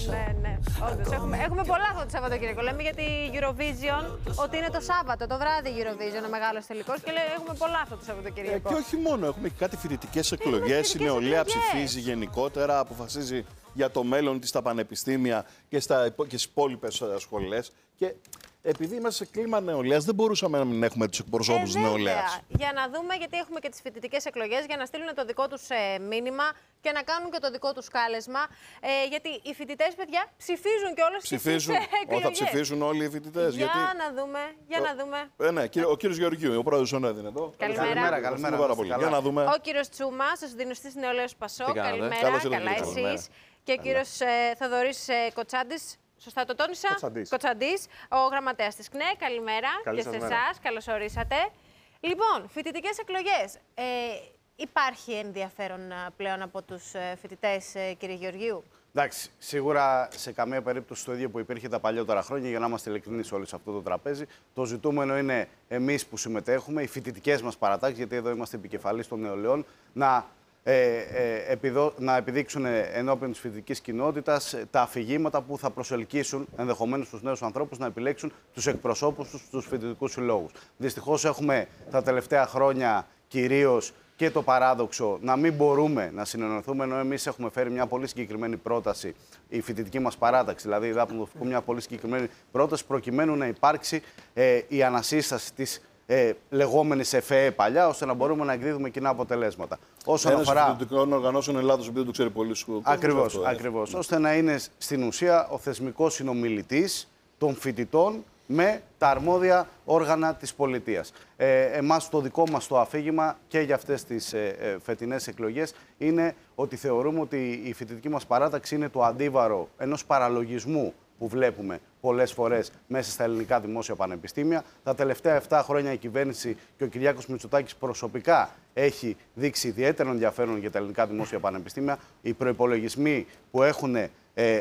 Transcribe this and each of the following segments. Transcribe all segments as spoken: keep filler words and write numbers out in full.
Ναι, ναι. Όντως, έχουμε, έχουμε πολλά αυτό το Σαββατοκύριακο. Λέμε για τη Eurovision ότι είναι το Σάββατο, το βράδυ Eurovision, ο μεγάλος τελικός. Και λέει, έχουμε πολλά αυτό το Σαββατοκύριακο. Ε, και όχι μόνο, έχουμε και κάτι φοιτητικές εκλογές. Η νεολαία ψηφίζει γενικότερα, αποφασίζει για το μέλλον της στα πανεπιστήμια και, στα, και στις υπόλοιπες σχολές. Και επειδή είμαστε σε κλίμα νεολαίας, δεν μπορούσαμε να μην έχουμε τους εκπροσώπους ε, της νεολαίας. Για να δούμε, γιατί έχουμε και τις φοιτητικές εκλογές, για να στείλουν το δικό τους ε, μήνυμα και να κάνουν και το δικό τους κάλεσμα. Ε, γιατί οι φοιτητές, παιδιά, ψηφίζουν και όλες τις εκλογές. Ψηφίζουν, θα ψηφίσουν όλοι οι φοιτητές. Για γιατί... να δούμε, για να δούμε. Ε, ναι, ο κύριος Γεωργίου, ο πρόεδρος του ΕΝΕΔ είναι εδώ. Καλημέρα. Καλημέρα, καλημέρα. Πάρα πολύ. Για να δούμε. Ο κύριος Τσούμας, ο συντονιστής νεολαίας Πασό. Καλημέρα, Καλώς καλά ήρθατε. εσείς. Και ο κύριος ε, Θοδωρής ε, Κοτσάντης. Σωστά το τόνισα. Κοτσαντής. Κοτσαντής, ο γραμματέας της ΚΝΕ. Καλημέρα Καλή και σας σε μέρα. εσάς. Καλώς ορίσατε. Λοιπόν, φοιτητικές εκλογές. Ε, υπάρχει ενδιαφέρον α, πλέον από τους ε, φοιτητές, ε, κύριε Γεωργίου? Εντάξει, σίγουρα σε καμία περίπτωση το ίδιο που υπήρχε τα παλιότερα χρόνια, για να είμαστε ειλικρινείς όλοι σε αυτό το τραπέζι. Το ζητούμενο είναι εμείς που συμμετέχουμε, οι φοιτητικές μας παρατάξεις, γιατί εδώ είμαστε επικεφαλής των νεολαίων, να, ε, ε, επιδο... να επιδείξουν ενώπιον της φοιτητικής κοινότητας τα αφηγήματα που θα προσελκύσουν ενδεχομένως τους νέους ανθρώπους να επιλέξουν τους εκπροσώπους τους στους φοιτητικούς συλλόγους. Δυστυχώς έχουμε τα τελευταία χρόνια κυρίως και το παράδοξο να μην μπορούμε να συνεννοηθούμε, ενώ εμείς έχουμε φέρει μια πολύ συγκεκριμένη πρόταση, η φοιτητική μας παράταξη, δηλαδή η ΔΑΠ, μια πολύ συγκεκριμένη πρόταση, προκειμένου να υπάρξει ε, η ανασύσταση της ε, λεγόμενης ΕΦΕ παλιά, ώστε να μπορούμε να εκδίδουμε κοινά αποτελέσματα. Όσον Ένας αφορά. φοιτητικών οργανώσεων Ελλάδος, ο οποίος το ξέρει πολύ σου. Ακριβώς, αυτό, ε. ακριβώς. Ώστε να είναι στην ουσία ο θεσμικός συνομιλητής των φοιτητών με τα αρμόδια όργανα της πολιτείας. Ε, εμάς το δικό μας το αφήγημα και για αυτές τις ε, ε, φετινές εκλογές είναι ότι θεωρούμε ότι η φοιτητική μας παράταξη είναι το αντίβαρο ενός παραλογισμού που βλέπουμε πολλές φορές μέσα στα ελληνικά δημόσια πανεπιστήμια. Τα τελευταία επτά χρόνια η κυβέρνηση και ο Κυριάκος Μητσοτάκης προσωπικά έχει δείξει ιδιαίτερο ενδιαφέρον για τα ελληνικά δημόσια πανεπιστήμια. Οι προϋπολογισμοί που έχουν ε,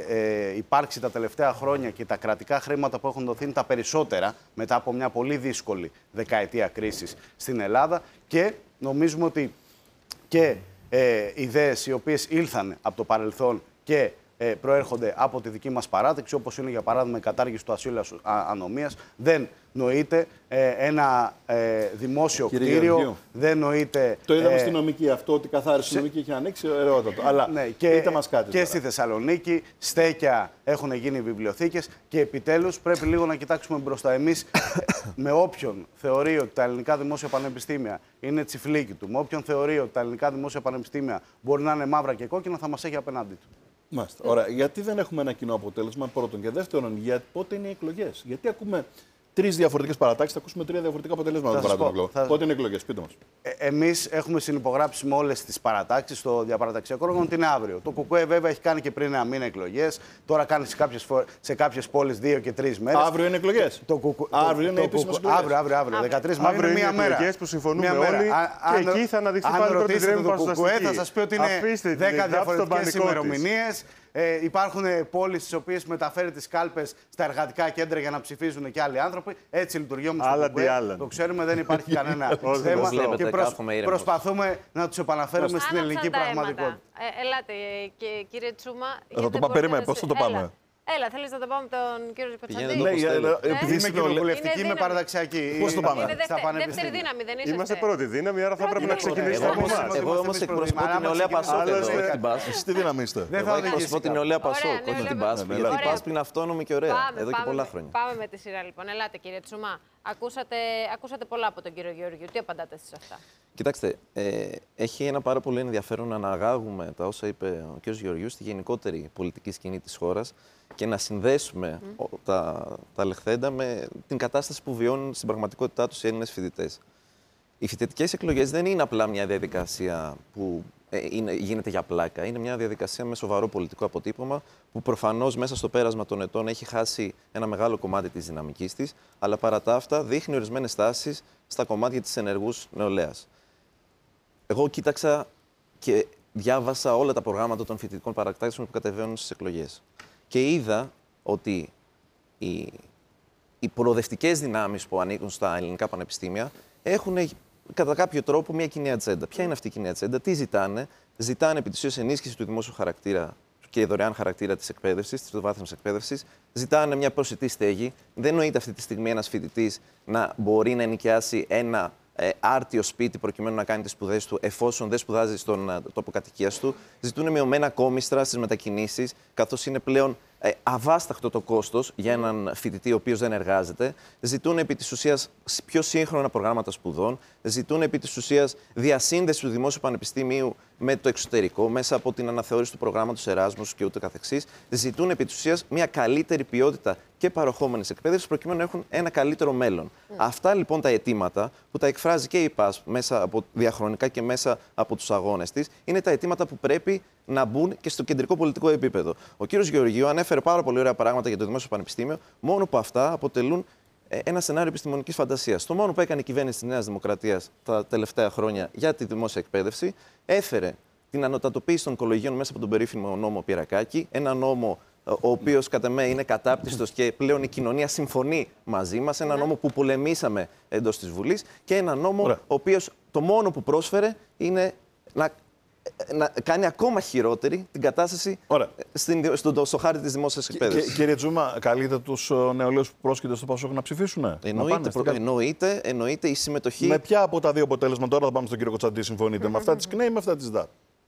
ε, υπάρξει τα τελευταία χρόνια και τα κρατικά χρήματα που έχουν δοθεί είναι τα περισσότερα μετά από μια πολύ δύσκολη δεκαετία κρίσης στην Ελλάδα και νομίζουμε ότι και ε, ιδέες οι οποίες ήλθαν από το παρελθόν και ε, προέρχονται από τη δική μας παράταξη, όπως είναι για παράδειγμα η κατάργηση του ασύλου ανομίας, δεν νοείται ε, ένα ε, δημόσιο Κύριε κτίριο, Γεωργίου, δεν νοείται... Το είδαμε ε, στην νομική αυτό, ότι καθάριση στη νομική έχει ανοίξει, ωραιότατο. Αλλά ναι, και, πείτε μας κάτι και τώρα. στη Θεσσαλονίκη στέκια έχουν γίνει βιβλιοθήκες και επιτέλους πρέπει λίγο να κοιτάξουμε μπροστά εμείς με όποιον θεωρεί ότι τα ελληνικά δημόσια πανεπιστήμια είναι τσιφλίκι του, με όποιον θεωρεί ότι τα ελληνικά δημόσια πανεπιστήμια μπορεί να είναι μαύρα και κόκκινα, θα μας έχει απέναντί του. Μάλιστα. Ωραία. Γιατί δεν έχουμε ένα κοινό αποτέλεσμα, πρώτον. Και δεύτερον, για πότε είναι οι εκλογές? Γιατί ακούμε τρεις διαφορετικές παρατάξεις, θα ακούσουμε τρία διαφορετικά αποτελέσματα. Θα σας πω, θα... Πότε είναι οι εκλογές, πείτε μας. Ε, εμείς έχουμε συνυπογράψει με όλες τις παρατάξεις στο διαπαραταξιακό όργανο ότι είναι αύριο. Το ΚΚΕ βέβαια έχει κάνει και πριν ένα μήνα εκλογές. Τώρα κάνει σε κάποιες, φο... σε κάποιες πόλεις δύο και τρεις μέρες. Αύριο είναι εκλογές. Το κουκου... Αύριο είναι επίσημες εκλογές. Αύριο, αύριο, αύριο. δεκατρείς Μαΐου Αύριο είναι μία μέρα. εκλογές που συμφωνούμε μία όλοι α, και εκεί θα αναδειχθεί πάλι πρώτη γκρέμη παρουσιαστική. Θα σας πει ότι είναι δέκα διαφορετικές ημερομηνίες. Ε, υπάρχουν πόλεις στις οποίες μεταφέρει τις κάλπες στα εργατικά κέντρα για να ψηφίζουν και άλλοι άνθρωποι. Έτσι λειτουργεί όμως το ΚΚΕ. Το ξέρουμε, δεν υπάρχει κανένα θέμα. Και προσ... προσπαθούμε να τους επαναφέρουμε στην ελληνική πραγματικότητα. Ε, ελάτε, και, κύριε Τσούμα. Θα το πάμε, περίμενε, πώς θα το πάμε. Έλα, θέλεις να το πάμε με τον κύριο Κοτσαντή? Ναι, επειδή είμαι κοινοβουλευτική, είμαι παραδαξιακή. Πώς το πάμε? Είναι δεύτερη δύναμη, δεν είσαστε? Είμαστε πρώτη δύναμη, άρα θα πρέπει να ξεκινήσουμε από εμάς. Εγώ όμως εκπροσωπώ την νεολαία Πασόκ εδώ, όχι την Πας. Εσείς τι δύναμη είστε? Εγώ εκπροσωπώ την νεολαία Πασόκ, όχι την Πας. Γιατί η Πας είναι αυτόνομη και ωραία, εδώ και πολλά χρόνια. Πάμε με τη σειρά λοιπόν. Ελάτε κύριε Τσουμά. Ακούσατε, ακούσατε πολλά από τον κύριο Γεωργίου. Τι απαντάτε εσείς σε αυτά? Κοιτάξτε, ε, έχει ένα πάρα πολύ ενδιαφέρον να αναγάγουμε τα όσα είπε ο κ. Γεωργίου στη γενικότερη πολιτική σκηνή της χώρας και να συνδέσουμε mm. τα, τα λεχθέντα με την κατάσταση που βιώνουν στην πραγματικότητά τους οι Έλληνες φοιτητές. Οι φοιτητικές εκλογές δεν είναι απλά μια διαδικασία που ε, είναι, γίνεται για πλάκα. Είναι μια διαδικασία με σοβαρό πολιτικό αποτύπωμα που προφανώς μέσα στο πέρασμα των ετών έχει χάσει ένα μεγάλο κομμάτι της δυναμικής της, αλλά παρά τα αυτά δείχνει ορισμένες τάσεις στα κομμάτια της ενεργούς νεολαίας. Εγώ κοίταξα και διάβασα όλα τα προγράμματα των φοιτητικών παρακτάσεων που κατεβαίνουν στις εκλογές. Και είδα ότι οι, οι προοδευτικές δυνάμεις που ανήκουν στα ελληνικά πανεπιστήμια έχουν κατά κάποιο τρόπο μια κοινή ατζέντα. Ποια είναι αυτή η κοινή ατζέντα, τι ζητάνε? Ζητάνε επί της ουσίας ενίσχυση του δημόσιου χαρακτήρα και δωρεάν χαρακτήρα της εκπαίδευσης, της τριτοβάθμιας εκπαίδευσης, ζητάνε μια προσιτή στέγη. Δεν νοείται αυτή τη στιγμή ένας φοιτητής να μπορεί να ενοικιάσει ένα ε, άρτιο σπίτι προκειμένου να κάνει τις σπουδές του, εφόσον δεν σπουδάζει στον uh, τόπο κατοικίας του. Ζητούν μειωμένα κόμιστρα στις μετακινήσεις, καθώς είναι πλέον ε, αβάσταχτο το κόστος για έναν φοιτητή ο οποίος δεν εργάζεται. Ζητούν επί της ουσίας πιο σύγχρονα προγράμματα σπουδών. Ζητούν επί της ουσίας διασύνδεση του Δημόσιου Πανεπιστημίου με το εξωτερικό, μέσα από την αναθεώρηση του προγράμματος Εράσμους και ούτω καθεξής. Ζητούν επί της ουσίας μια καλύτερη ποιότητα και παροχόμενης εκπαίδευσης, προκειμένου να έχουν ένα καλύτερο μέλλον. Mm. Αυτά λοιπόν τα αιτήματα που τα εκφράζει και η ΠΑΣ μέσα από, διαχρονικά και μέσα από τους αγώνες της, είναι τα αιτήματα που πρέπει να μπουν και στο κεντρικό πολιτικό επίπεδο. Ο κύριος Γεωργίου ανέφερε πάρα πολύ ωραία πράγματα για το Δημόσιο Πανεπιστήμιο, μόνο που αυτά αποτελούν ένα σενάριο επιστημονικής φαντασίας. Το μόνο που έκανε η κυβέρνηση της Νέας Δημοκρατίας τα τελευταία χρόνια για τη δημόσια εκπαίδευση, έφερε την ανωτατοποίηση των κολεγίων μέσα από τον περίφημο νόμο Πυρακάκη, ένα νόμο ο οποίος κατά με είναι κατάπτυστος και πλέον η κοινωνία συμφωνεί μαζί μας, ένα νόμο που πολεμήσαμε εντός της Βουλής και ένα νόμο Ωραία. ο οποίος το μόνο που πρόσφερε είναι να να κάνει ακόμα χειρότερη την κατάσταση στην, στο, στο χάρτη της δημόσιας εκπαίδευσης. Κύριε Τζούμα, καλείτε τους νεολαίους που πρόσκειται στο Πασόκ να ψηφίσουν. Εννοείται, προ, εννοείται, εννοείται η συμμετοχή. Με ποια από τα δύο αποτέλεσματα, τώρα θα πάμε στον κύριο Κωνσταντή, συμφωνείτε, με αυτά της ΚΝΕ ή με αυτά της ΔΑΠ?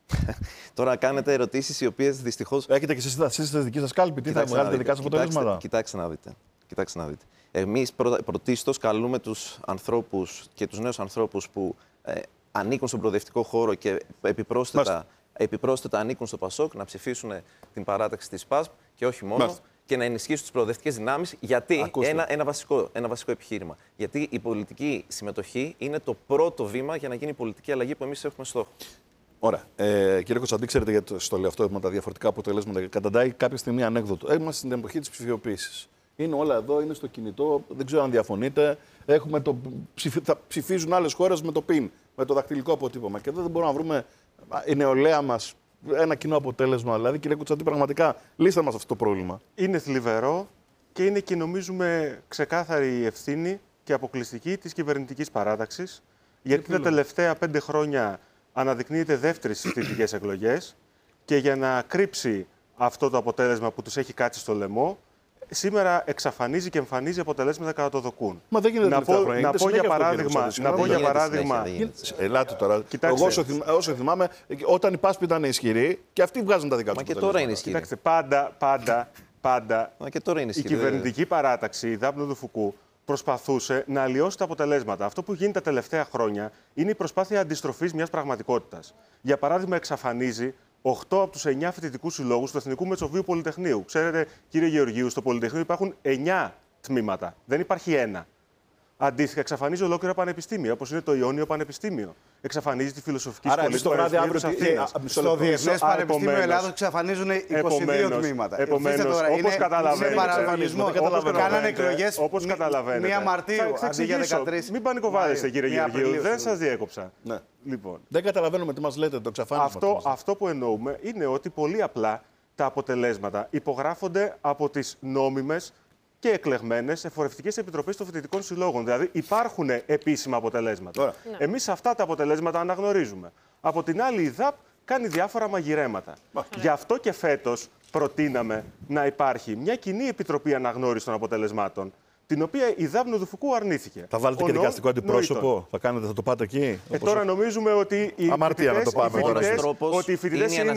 Τώρα κάνετε ερωτήσεις οι οποίες δυστυχώς. Έχετε και εσείς στη δική σας κάλπη, τι θα βγάλετε δικά σας αποτελέσματα? Κοιτάξτε να δείτε. Κοιτάξτε να δείτε. Εμείς πρωτίστως καλούμε τους ανθρώπους και τους νέους ανθρώπους που ε, ανήκουν στον προοδευτικό χώρο και επιπρόσθετα, επιπρόσθετα ανήκουν στο Πασόκ να ψηφίσουν την παράταξη της ΠΑΣΠ και όχι μόνο. Μάλιστα. Και να ενισχύσουν τις προοδευτικές δυνάμεις. Γιατί ένα, ένα, βασικό, ένα βασικό επιχείρημα. Γιατί η πολιτική συμμετοχή είναι το πρώτο βήμα για να γίνει η πολιτική αλλαγή που εμείς έχουμε στόχο. Ωραία. Ε, κύριε Κωνσταντή, ξέρετε για το, στο λέω αυτό με τα διαφορετικά αποτελέσματα. Καταντάει κάποια στιγμή ανέκδοτο. Είμαστε στην εποχή της ψηφιοποίησης. Είναι όλα εδώ, είναι στο κινητό, δεν ξέρω αν διαφωνείτε. Έχουμε το, θα ψηφίζουν άλλες χώρες με το πιν, με το δακτυλικό αποτύπωμα. Και εδώ δεν μπορούμε να βρούμε η νεολαία μας ένα κοινό αποτέλεσμα. Δηλαδή, κύριε Κωνσταντή, πραγματικά λύστε μας αυτό το πρόβλημα. Είναι θλιβερό και είναι και νομίζουμε ξεκάθαρη η ευθύνη και αποκλειστική της κυβερνητικής παράταξης. Γιατί τα τελευταία πέντε χρόνια αναδεικνύεται δεύτερη στις φοιτητικές εκλογές και για να κρύψει αυτό το αποτέλεσμα που τους έχει κάτσει στο λαιμό, σήμερα εξαφανίζει και εμφανίζει αποτελέσματα κατά το δοκούν. Μα δεν γίνεται να πω, να πω για παράδειγμα. Να πω για παράδειγμα. Ελάτε τώρα. Εγώ όσο, θυμ, όσο θυμάμαι, όταν η ΠΑΣΠ ήταν ισχυρή και αυτοί βγάζουν τα δικά τους. Μα και τώρα είναι ισχυρή. Κοιτάξτε, πάντα, πάντα, πάντα Μα και τώρα είναι ισχυρή. Η κυβερνητική παράταξη, η Δάπνο του Φουκού, προσπαθούσε να αλλοιώσει τα αποτελέσματα. Αυτό που γίνει τα τελευταία χρόνια είναι η προσπάθεια αντιστροφής μιας πραγματικότητας. Για παράδειγμα, εξαφανίζει οκτώ από τους εννιά φοιτητικούς συλλόγους του Εθνικού Μετσοβίου Πολυτεχνείου. Ξέρετε, κύριε Γεωργίου, στο Πολυτεχνείο υπάρχουν εννιά τμήματα. Δεν υπάρχει ένα. Αντίστοιχα, εξαφανίζει ολόκληρα πανεπιστήμια, όπως είναι το Ιόνιο Πανεπιστήμιο. Εξαφανίζει τη φιλοσοφική σχολή του Πανεπιστημίου της Αθήνας. Στο Διεθνές Πανεπιστήμιο Ελλάδος εξαφανίζουν είκοσι δύο τμήματα. Επομένως, όπως καταλαβαίνετε, κάνανε εκλογές όπως καταλαβαίνετε. μία Μαρτίου, αντί για δεκατρείς. Μην πανικοβάλλεστε, κύριε Γεωργίου, δεν σας διέκοψα. Λοιπόν. Δεν καταλαβαίνουμε τι μας λέτε, το εξαφάνισμα. Αυτό, αυτό που εννοούμε είναι ότι πολύ απλά τα αποτελέσματα υπογράφονται από τις νόμιμες και εκλεγμένες εφορευτικές επιτροπές των φοιτητικών συλλόγων. Δηλαδή υπάρχουν επίσημα αποτελέσματα. Ναι. Εμείς αυτά τα αποτελέσματα αναγνωρίζουμε. Από την άλλη, η ΔΑΠ κάνει διάφορα μαγειρέματα. Ναι. Γι' αυτό και φέτος προτείναμε να υπάρχει μια κοινή επιτροπή αναγνώρισης των αποτελεσμάτων, την οποία η Δάπνο του Φουκού αρνήθηκε. Θα βάλετε και δικαστικό αντιπρόσωπο, θα, κάνετε, θα το πάτε εκεί. Ε, τώρα νομίζουμε ότι οι αμαρτία να το πάμε τώρα. Ότι οι φοιτητές είναι,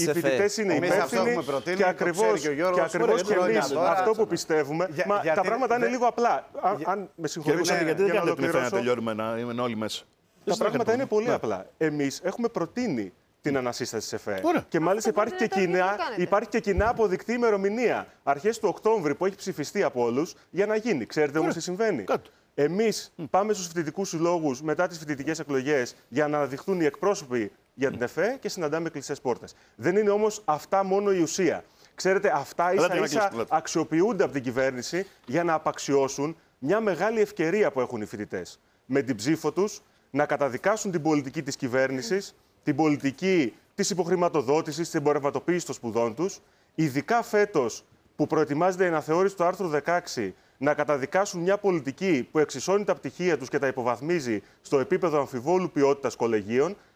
είναι υπεύθυνοι και ακριβώς και εμείς αυτό που πιστεύουμε. Για, μα γιατί, τα πράγματα δε... είναι λίγο απλά. Αν, αν με συγχωρείτε, γιατί δεν κάνετε την να τελειώνουμε να είμαστε όλοι μέσα. Τα πράγματα είναι πολύ απλά. Εμείς έχουμε προτείνει την ανασύσταση της ΕΦΕ. Ωραία. Και μάλιστα υπάρχει και, κοινά, υπάρχει και κοινά αποδεικτή ημερομηνία. Αρχές του Οκτώβρη που έχει ψηφιστεί από όλους για να γίνει. Ξέρετε όμως τι συμβαίνει. Εμείς mm. πάμε στους φοιτητικούς συλλόγους μετά τις φοιτητικές εκλογές για να αναδειχθούν οι εκπρόσωποι για την ΕΦΕ και συναντάμε κλειστές πόρτες. Δεν είναι όμως αυτά μόνο η ουσία. Ξέρετε, αυτά ίσα ίσα αξιοποιούνται από την κυβέρνηση για να απαξιώσουν μια μεγάλη ευκαιρία που έχουν οι φοιτητές. Με την ψήφο τους να καταδικάσουν την πολιτική της κυβέρνησης, την πολιτική της υποχρηματοδότησης, της εμπορευματοποίησης των σπουδών τους, ειδικά φέτος που προετοιμάζεται η αναθεώρηση του άρθρου δεκαέξι, να καταδικάσουν μια πολιτική που εξισώνει τα πτυχία τους και τα υποβαθμίζει στο επίπεδο αμφιβόλου ποιότητας κολεγίων,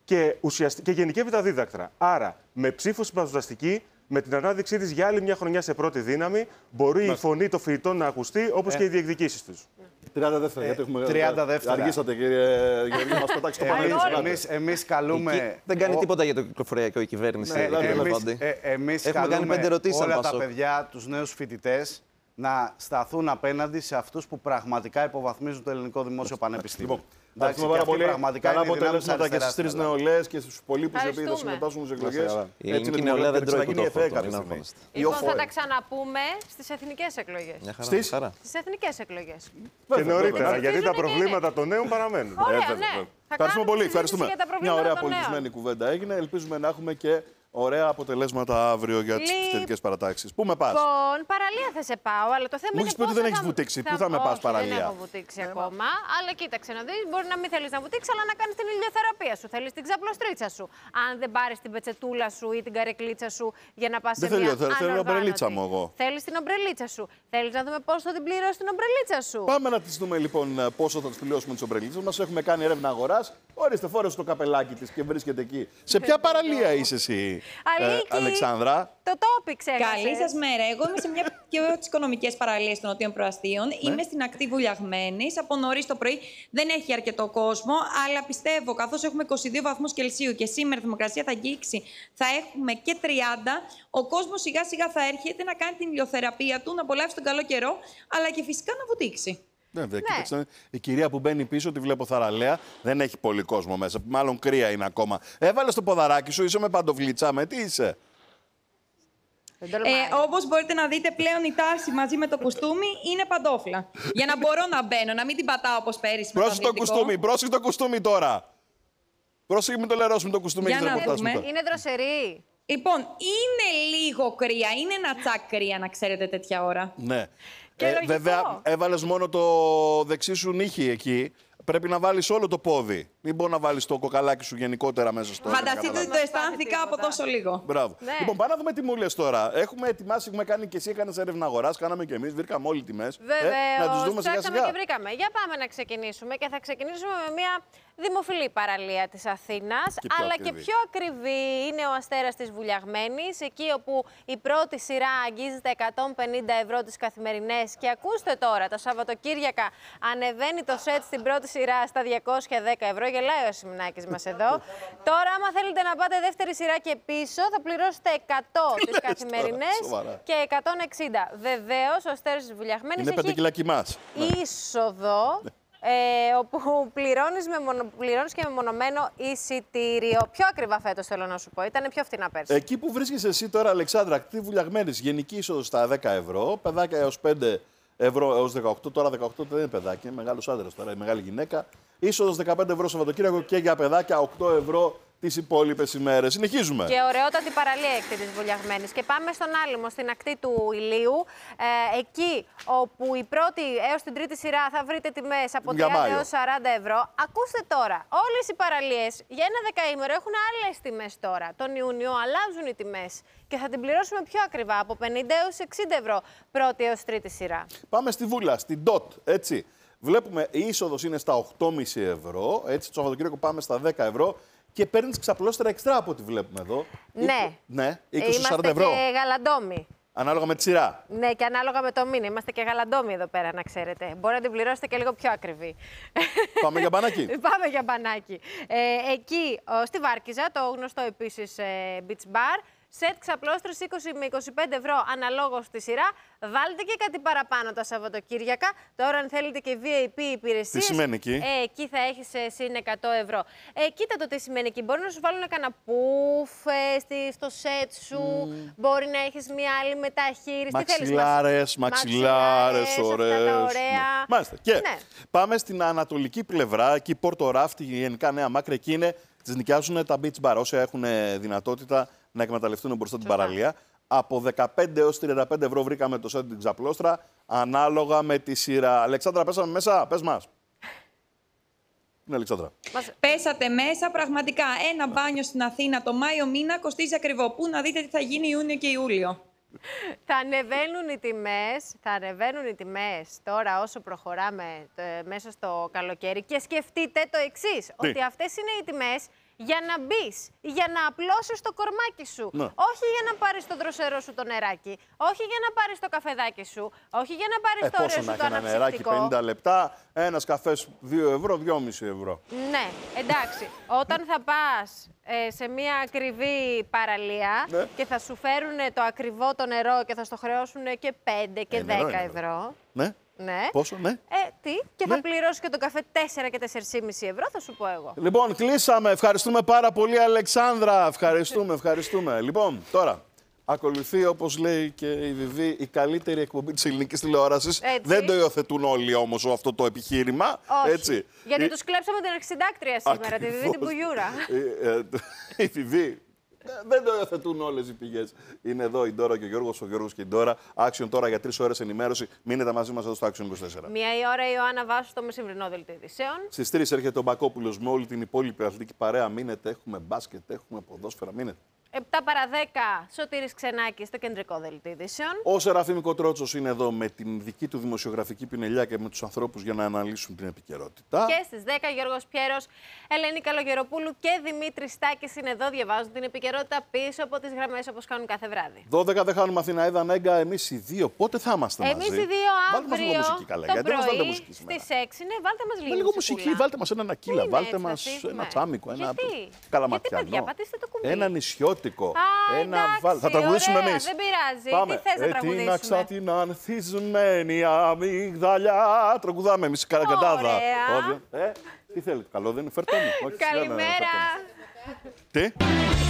και, ουσιαστι... και γενικεύει τα δίδακτρα. Άρα, με ψήφο συμπαρουσιαστική, με την ανάδειξή της για άλλη μια χρονιά σε πρώτη δύναμη, μπορεί Μας... η φωνή των φοιτητών να ακουστεί, όπως ε. και οι διεκδικήσεις τους. τριάντα δεύτερα, γιατί έχουμε τριάντα δεύτερα. Αργήσατε, κύριε Γεωργίου, μας πετάξει το πανέλ. Εμείς, εμείς καλούμε... Δεν κάνει τίποτα για το κυκλοφοριακό η κυβέρνηση. Ναι, εμείς ε, εμείς καλούμε όλα τα παιδιά, τους νέους φοιτητές, να σταθούν απέναντι σε αυτούς που πραγματικά υποβαθμίζουν το ελληνικό δημόσιο πανεπιστήμιο. Ευχαριστούμε πάρα πολύ. Καλά αποτελέσματα και στις τρεις νεολαίες και στους υπολείπους οι οποίοι θα συμμετάσχουν στις εκλογές. Η ελληνική νεολαία δεν τρώει κουτόφωτο. Λοιπόν, θα τα ξαναπούμε στις εθνικές εκλογές. Στις εθνικές εκλογές. Και νωρίτερα, γιατί τα προβλήματα των νέων παραμένουν. Ευχαριστούμε πολύ. Ευχαριστούμε. Μια ωραία πολιτισμένη κουβέντα έγινε. Ελπίζουμε να έχουμε και ωραία αποτελέσματα αύριο για τις θετικές παρατάξεις. Πού με πας? Λοιπόν, παραλία θα σε πάω, αλλά το θέμα μου είναι. Μου έχεις πει ότι δεν έχεις βουτήξει. Πού θα με πας παραλία? Δεν έχω βουτήξει ακόμα. Αλλά κοίταξε να δεις, μπορεί να μην θέλεις να βουτήξεις, αλλά να κάνεις την ηλιοθεραπεία σου. Θέλεις την ξαπλωστρίτσα σου. Αν δεν πάρεις την πετσετούλα σου ή την καρεκλίτσα σου για να πας σε μια ανορβάνωτη. Θέλω την ομπρελίτσα μου εγώ. Θέλεις την ομπρελίτσα σου. Θέλεις να δούμε πώς θα την πληρώσεις την ομπρελίτσα σου. Πάμε να τις δούμε λοιπόν πόσο θα τις πληρώσουμε τις ομπρελίτσες μας. Έχουμε κάνει έρευνα αγοράς. Ορίστε, φόρεσε το καπελάκι της και βρίσκεται εκεί. Σε ποια παραλία είσαι εσύ, ε, Αλεξάνδρα? Το topic ξέχασες. Καλή σας μέρα. Εγώ είμαι σε μια και από τις οικονομικές παραλίες των Νοτίων Προαστίων. Ναι. Είμαι στην ακτή Βουλιαγμένης. Από νωρίς το πρωί δεν έχει αρκετό κόσμο, αλλά πιστεύω καθώς έχουμε είκοσι δύο βαθμούς Κελσίου και σήμερα η θερμοκρασία θα αγγίξει, θα έχουμε και τριάντα. Ο κόσμος σιγά σιγά θα έρχεται να κάνει την ηλιοθεραπεία του, να απολαύσει τον καλό καιρό, αλλά και φυσικά να βουτήξει. Ναι, ναι. Κοίταξε, η κυρία που μπαίνει πίσω, τη βλέπω θαραλέα, δεν έχει πολύ κόσμο μέσα. Μάλλον κρύα είναι ακόμα. Έβαλε το ποδαράκι σου, είσαι με παντοβλίτσα, με τι είσαι? Ε, όπως μπορείτε να δείτε, πλέον η τάση μαζί με το κουστούμι είναι παντόφλα. Για να μπορώ να μπαίνω, να μην την πατάω όπως πέρυσι. Πρόσεχε το κουστούμι, πρόσεχε το κουστούμι τώρα. Πρόσεχε, μην το λερώσουμε το κουστούμι. Για να δούμε. Είναι δροσερή. Λοιπόν, είναι λίγο κρύα, είναι ένα τσάκ κρύα, να ξέρετε, τέτοια ώρα. Ναι. Ε, βέβαια, έβαλες μόνο το δεξί σου νύχι εκεί. Πρέπει να βάλεις όλο το πόδι. Μην μπορεί να βάλεις το κοκαλάκι σου γενικότερα μέσα στο. Φανταστείτε ότι το αισθάνθηκα από τόσο λίγο. Μπράβο. Ναι. Λοιπόν, πάμε να δούμε τι μου λες τώρα. Έχουμε ετοιμάσει, έχουμε κάνει και εσύ, έκανες έρευνα αγοράς, κάναμε και εμείς, βρήκαμε όλοι τιμές. Βεβαίως. Ε, να τις δούμε σιγά σιγά. Και βρήκαμε. Για πάμε να ξεκινήσουμε και θα ξεκινήσουμε με μια δημοφιλή παραλία της Αθήνας, και αλλά ακριβή. και πιο ακριβή είναι ο Αστέρας της Βουλιαγμένης, εκεί όπου η πρώτη σειρά αγγίζεται εκατόν πενήντα ευρώ τις καθημερινές. Και ακούστε τώρα, τα Σαββατοκύριακα ανεβαίνει το σετ στην πρώτη σειρά στα διακόσια δέκα ευρώ. Γελάει ο Σιμινάκης μας εδώ. Τώρα, άμα θέλετε να πάτε δεύτερη σειρά και πίσω, θα πληρώσετε εκατό τις καθημερινές και εκατόν εξήντα. Βεβαίως, ο Αστέρας της Βουλιαγμένης είναι πέντε κιλά κοιμάς. είσοδο. Ε, όπου πληρώνεις, με μονο, πληρώνεις και με μονομένο εισιτήριο. Πιο ακριβά φέτος, θέλω να σου πω. Ήταν πιο φθηνά πέρσι. Εκεί που βρίσκεσαι εσύ τώρα, Αλεξάνδρα, ακτή Βουλιαγμένης, γενική είσοδο στα δέκα ευρώ, παιδάκια έως πέντε ευρώ έως δεκαοκτώ. Τώρα δεκαοκτώ δεν είναι παιδάκι, είναι μεγάλος άντρας τώρα, η μεγάλη γυναίκα. Είσοδος δεκαπέντε ευρώ Σαββατοκύριακο και για παιδάκια οκτώ ευρώ τις υπόλοιπες ημέρες. Συνεχίζουμε. Και ωραιότατη παραλία έκτη της Βουλιαγμένης. Και πάμε στον Άλυμο, στην ακτή του Ηλίου. Ε, εκεί όπου η πρώτη έως την τρίτη σειρά θα βρείτε τιμές από τριάντα έως σαράντα ευρώ. Ακούστε τώρα, όλες οι παραλίες για ένα δεκαήμερο έχουν άλλες τιμές τώρα. Τον Ιούνιο αλλάζουν οι τιμές και θα την πληρώσουμε πιο ακριβά, από πενήντα έως εξήντα ευρώ πρώτη έως τρίτη σειρά. Πάμε στη Βούλα, στην Ντότ, έτσι. Βλέπουμε η είσοδος είναι στα οκτώ κόμμα πέντε ευρώ, έτσι, το Σαββατοκύριακο πάμε στα δέκα ευρώ. Και παίρνεις ξαπλώστερα εξτρά από ό,τι βλέπουμε εδώ. Ναι. Ναι, είκοσι με σαράντα ευρώ. Είμαστε και γαλαντόμοι. Ανάλογα με τη σειρά. Ναι, και ανάλογα με το μήνα. Είμαστε και γαλαντόμοι εδώ πέρα, να ξέρετε. Μπορεί να την πληρώσετε και λίγο πιο ακριβή. Πάμε για μπανάκι. Πάμε για μπανάκι. Ε, εκεί, ο, στη Βάρκιζα, το γνωστό επίσης ε, beach bar. Σετ ξαπλώστρες είκοσι με είκοσι πέντε ευρώ αναλόγως στη σειρά. Βάλτε και κάτι παραπάνω τα Σαββατοκύριακα. Τώρα, αν θέλετε και βι άι πι υπηρεσίες. Τι σημαίνει εκεί? Ε, εκεί θα έχεις ε, συν εκατό ευρώ. Ε, κοίτα το τι σημαίνει εκεί. Μπορεί να σου βάλουν κανένα πουφ ε, στο σετ σου. Mm. Μπορεί να έχεις μια άλλη μεταχείριση. Μαξιλάρες, μαξιλάρες, ωραίες. Ωραία. Μάλιστα. Και ναι. πάμε στην ανατολική πλευρά. Εκεί Πόρτο Ράφτη, γενικά Νέα Μάκρη. Εκεί είναι, τις νοικιάζουν τα beach bar. Όσοι έχουν δυνατότητα να εκμεταλλευτούν μπροστά την παραλία. Από δεκαπέντε έως τριάντα πέντε ευρώ βρήκαμε το σετ την ξαπλώστρα, ανάλογα με τη σειρά. Αλεξάνδρα, πέσαμε μέσα, πες μας. Είναι Αλεξάνδρα. Πέσατε μέσα, πραγματικά. Ένα μπάνιο στην Αθήνα το Μάιο μήνα κοστίζει ακριβό. Πού να δείτε τι θα γίνει Ιούνιο και Ιούλιο. Θα ανεβαίνουν οι τιμές, θα ανεβαίνουν οι τιμές τώρα όσο προχωράμε ε, μέσα στο καλοκαίρι. Και σκεφτείτε το εξής, ότι αυτές είναι οι τιμές για να μπει, για να απλώσει το κορμάκι σου. Ναι. Όχι για να πάρει το δροσερό σου το νεράκι. Όχι για να πάρει το καφεδάκι σου. Όχι για να πάρει Ε, το ωραίο πόσο σου να το έχει ένα νεράκι, αναψυκτικό. πενήντα λεπτά, ένας καφές δύο ευρώ, δυόμισι ευρώ. Ναι, εντάξει. Όταν θα πας ε, σε μια ακριβή παραλία Ναι. και θα σου φέρουν το ακριβό το νερό και θα στο χρεώσουν και πέντε και Ε, νερό δέκα είναι, ευρώ. Ναι. Ναι. Πόσο, ναι. Ε, τι, και Ναι. θα πληρώσει και το καφέ τέσσερα και τέσσερα κόμμα πέντε ευρώ, θα σου πω εγώ. Λοιπόν, κλείσαμε. Ευχαριστούμε πάρα πολύ, Αλεξάνδρα. Ευχαριστούμε, ευχαριστούμε. Λοιπόν, τώρα, ακολουθεί, όπως λέει και η Βιβί, η καλύτερη εκπομπή της ελληνικής τηλεόρασης. Έτσι. Δεν το υιοθετούν όλοι όμως αυτό το επιχείρημα. Όχι. Έτσι. Γιατί Η- τους κλέψαμε την αρχισυντάκτρια σήμερα, τη Βιβί την Ακριβώς. Πουγιούρα. Ε, ε, Η Βιβί. ε, Δεν το υιοθετούν όλες οι πηγές. Είναι εδώ η Ντόρα και ο Γιώργος, ο Γιώργος και η Ντόρα. Action τώρα για τρεις ώρες ενημέρωση. Μείνετε μαζί μας εδώ στο Action είκοσι τέσσερα. Μία η ώρα η Ιωάννα Βάσου στο μεσημβρινό δελτίο ειδήσεων. Στις τρεις έρχεται ο Μπακόπουλος με όλη την υπόλοιπη αθλητική παρέα. Μείνετε, έχουμε μπάσκετ, έχουμε ποδόσφαιρα. Μείνετε. επτά παρά δέκα, Σωτήρης Ξενάκης στο κεντρικό δελτίο ειδήσεων. Ο Σεραφείμ Κοτρότσος είναι εδώ με την δική του δημοσιογραφική πινελιά και με τους ανθρώπους για να αναλύσουν την επικαιρότητα. Και στις δέκα, Γιώργος Πιέρος, Ελένη Καλογεροπούλου και Δημήτρης Στάκης είναι εδώ, διαβάζουν την επικαιρότητα πίσω από τις γραμμές όπως κάνουν κάθε βράδυ. δώδεκα δεν χάνουμε Αθηναίδα Νέγκα, εμείς οι δύο. Πότε θα είμαστε μαζί? Εμείς οι δύο Βάλτε μας λίγο αύριο μουσική, καλά. το Γιατί δεν μας βάλετε πρωί μουσική σήμερα? στις έξι. Ναι, βάλτε μας λίγο, Με λίγο μουσική, μουσικούλα. βάλτε μας ένα νακύλα, Είναι βάλτε έτσι, μας θα στήσουμε. ένα τσάμικο, ένα Γιατί? καλαματιανό. Γιατί, παιδιά, πατήστε το κουμπί. Ένα νησιώτικο. Α, ένα εντάξει, βάλ- Θα τραγουδήσουμε ωραία, εμείς. δεν πειράζει. Πάμε. Τι θες να τραγουδήσουμε? Ετίναξα την ανθισμένη αμυγδαλιά. Τραγουδάμε εμείς καραγκαντάδα. Ωραία. Ε, τι θέλετε, καλό δεν είναι, φέρτε μου. Όχι, σιγά να Καλημέρα. φέρτε μου. Τι?